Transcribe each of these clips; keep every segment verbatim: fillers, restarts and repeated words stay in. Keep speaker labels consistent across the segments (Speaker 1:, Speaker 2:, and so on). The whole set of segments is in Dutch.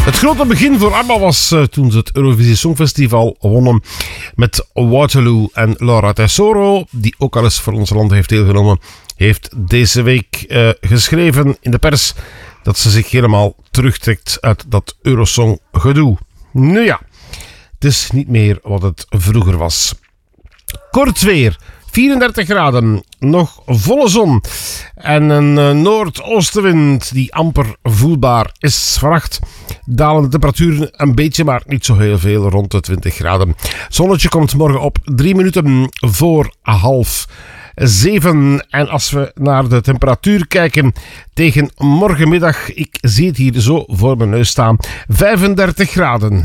Speaker 1: Het grote begin voor ABBA was uh, toen ze het Eurovisie Songfestival wonnen met Waterloo. En Laura Tesoro, die ook al eens voor ons land heeft deelgenomen, heeft deze week uh, geschreven in de pers dat ze zich helemaal terugtrekt uit dat Eurosong gedoe. Nu ja, het is niet meer wat het vroeger was. Kort weer. vierendertig graden, nog volle zon en een uh, noordoostenwind die amper voelbaar is. Vannacht dalen de temperaturen een beetje, maar niet zo heel veel, rond de twintig graden. Zonnetje komt morgen op drie minuten voor half zeven. En als we naar de temperatuur kijken tegen morgenmiddag, ik zie het hier zo voor mijn neus staan, vijfendertig graden.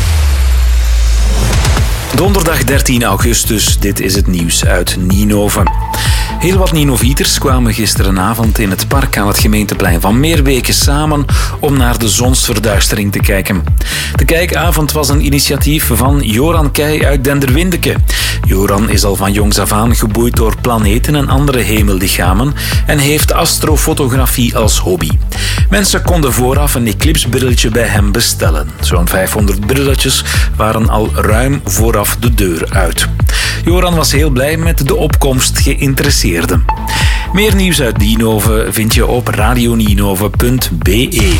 Speaker 2: Donderdag dertien augustus, dit is het nieuws uit Ninove. Heel wat Ninovieters kwamen gisterenavond in het park aan het gemeenteplein van Meerweken samen om naar de zonsverduistering te kijken. De kijkavond was een initiatief van Joran Keij uit Denderwindeke. Joran is al van jongs af aan geboeid door planeten en andere hemellichamen en heeft astrofotografie als hobby. Mensen konden vooraf een eclipsbrilletje bij hem bestellen. Zo'n vijfhonderd brilletjes waren al ruim vooraf de deur uit. Joran was heel blij met de opkomst geïnteresseerden. Meer nieuws uit Ninove vind je op radioninove punt be.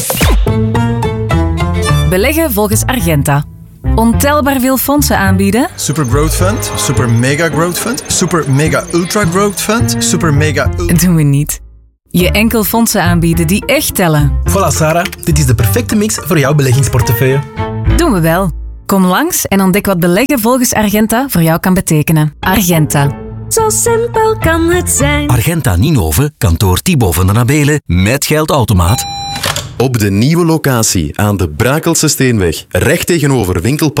Speaker 3: Beleggen volgens Argenta. Ontelbaar veel fondsen aanbieden.
Speaker 4: Super Growth Fund, Super Mega Growth Fund, Super Mega Ultra Growth Fund, Super Mega...
Speaker 3: Doen we niet. Je enkel fondsen aanbieden die echt tellen.
Speaker 5: Voilà Sarah, dit is de perfecte mix voor jouw beleggingsportefeuille.
Speaker 3: Doen we wel. Kom langs en ontdek wat beleggen volgens Argenta voor jou kan betekenen. Argenta.
Speaker 6: Zo simpel kan het zijn.
Speaker 7: Argenta Ninove, kantoor Thibaut van den Abelen, met geldautomaat.
Speaker 8: Op de nieuwe locatie aan de Brakelse Steenweg, recht tegenover Winkelpark